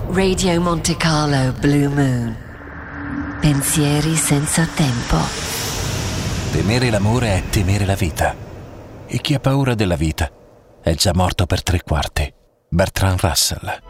Radio Monte Carlo Blue Moon. Pensieri senza tempo. Temere l'amore è temere la vita. E chi ha paura della vita è già morto per 3/4. Bertrand Russell.